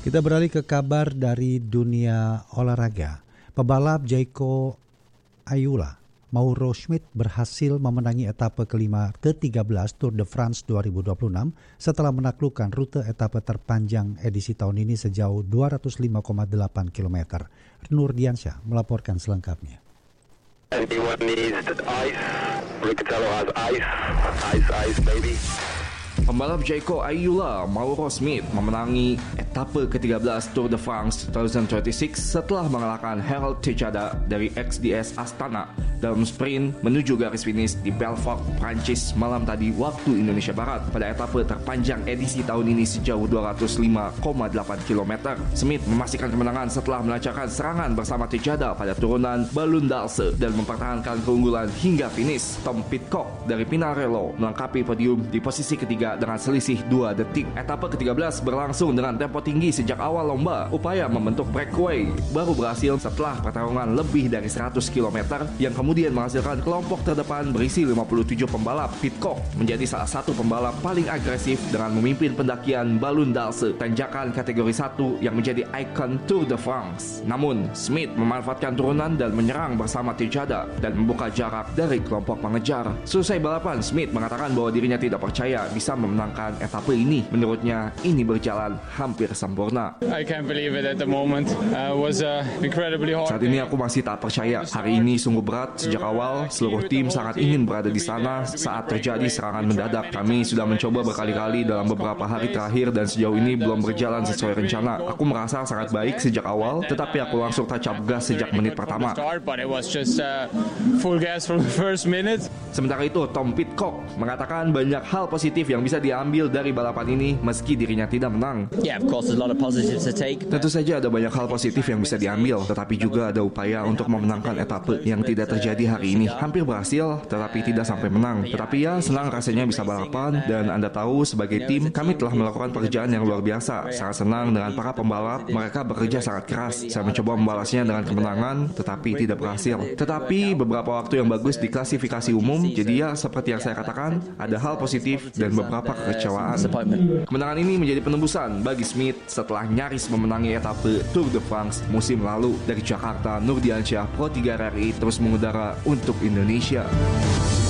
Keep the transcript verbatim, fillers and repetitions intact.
Kita beralih ke kabar dari dunia olahraga. Pebalap Jayco Ayula, Mauro Schmid berhasil memenangi etapa kelima ke tiga belas Tour de France dua ribu dua puluh enam setelah menaklukkan rute etapa terpanjang edisi tahun ini sejauh dua ratus lima koma delapan kilometer. Nur Diansyah melaporkan selengkapnya. Anyone needs ice? Riccatello has ice. Ice, ice, baby. Pembalap Jayco Ayula, Mauro Schmid memenangi etapa ke tiga belas Tour de France dua ribu dua puluh enam setelah mengalahkan Harold Tejada dari X D S Astana dalam sprint menuju garis finish di Belfort, Prancis malam tadi waktu Indonesia Barat pada etapa terpanjang edisi tahun ini sejauh dua ratus lima koma delapan kilometer. Schmid memastikan kemenangan setelah melancarkan serangan bersama Tejada pada turunan Balun Dalse dan mempertahankan keunggulan hingga finish. Tom Pidcock dari Pinarello melengkapi podium di posisi ketiga dengan selisih dua detik. Etapa ke tiga belas berlangsung dengan tempo tinggi sejak awal lomba. Upaya membentuk breakaway baru berhasil setelah pertarungan lebih dari seratus kilometer yang kemudian menghasilkan kelompok terdepan berisi lima puluh tujuh pembalap. Pidcock menjadi salah satu pembalap paling agresif dengan memimpin pendakian Balun Dalse, tanjakan kategori satu yang menjadi ikon Tour de France. Namun, Schmid memanfaatkan turunan dan menyerang bersama Tejada dan membuka jarak dari kelompok pengejar. Selesai balapan, Schmid mengatakan bahwa dirinya tidak percaya bisa memenangkan etapa ini. Menurutnya, ini berjalan hampir sempurna. I can't believe it at the moment. Uh, was uh, incredibly hard. Saat ini aku masih tak percaya. Hari ini sungguh berat. Sejak awal, seluruh tim sangat ingin berada di sana saat terjadi serangan mendadak. Kami sudah mencoba berkali-kali dalam beberapa hari terakhir dan sejauh ini belum berjalan sesuai rencana. Aku merasa sangat baik sejak awal, tetapi aku langsung tancap gas sejak menit pertama. Sementara itu, Tom Pidcock mengatakan banyak hal positif yang bisa diambil dari balapan ini meski dirinya tidak menang. Yeah, of course, there's a lot of positives to take. Tentu saja ada banyak hal positif yang bisa diambil, tetapi juga ada upaya untuk memenangkan etapa yang tidak terjadi hari ini. Hampir berhasil, tetapi tidak sampai menang. Tetapi ya, senang rasanya bisa balapan, dan Anda tahu sebagai tim, kami telah melakukan pekerjaan yang luar biasa. Sangat senang dengan para pembalap, mereka bekerja sangat keras. Saya mencoba membalasnya dengan kemenangan, tetapi tidak berhasil. Tetapi beberapa waktu yang bagus di klasifikasi umum, jadi ya seperti yang saya katakan, ada hal positif dan beberapa kekecewaan. Kemenangan ini menjadi penembusan bagi Schmid setelah nyaris memenangi etapa Tour de France musim lalu. Dari Jakarta, Nur Diansyah, Pro tiga R R I terus mengudara untuk Indonesia.